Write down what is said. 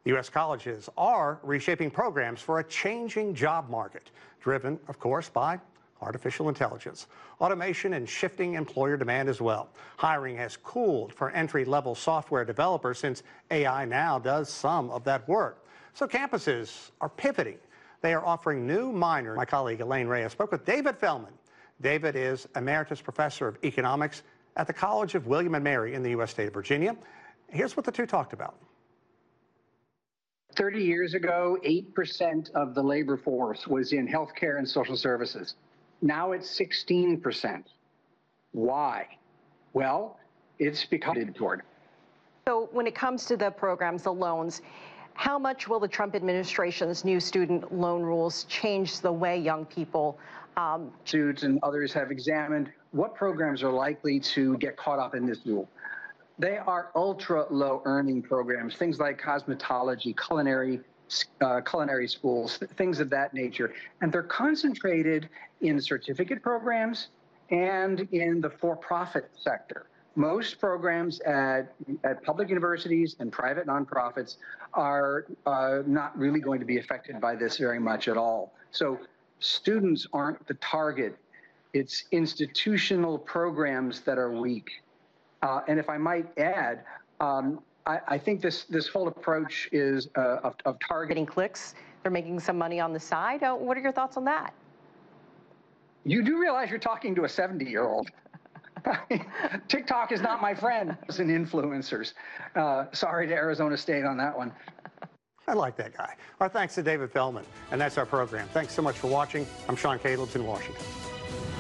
U.S. colleges are reshaping programs for a changing job market, driven, of course, by artificial intelligence, automation, and shifting employer demand as well. Hiring has cooled for entry-level software developers since AI now does some of that work. So campuses are pivoting. They are offering new minors. My colleague Elaine Reyes spoke with David Feldman. David is Emeritus Professor of Economics at the College of William & Mary in the U.S. state of Virginia. Here's what the two talked about. 30 years ago, 8% of the labor force was in healthcare and social services. Now it's 16%. Why? Well, it's because toward. So when it comes to the programs, the loans, how much will the Trump administration's new student loan rules change the way young people Institutes and others have examined what programs are likely to get caught up in this rule. They are ultra low earning programs, things like cosmetology, culinary schools, things of that nature. And they're concentrated in certificate programs and in the for-profit sector. Most programs at public universities and private nonprofits are not really going to be affected by this very much at all. So students aren't the target. It's institutional programs that are weak. And if I might add, I think this whole approach is of targeting clicks. They're making some money on the side. What are your thoughts on that? You do realize you're talking to a 70-year-old. TikTok is not my friend. As an influencers. Sorry to Arizona State on that one. I like that guy. Our thanks to David Feldman. And that's our program. Thanks so much for watching. I'm Sean Catelitz in Washington.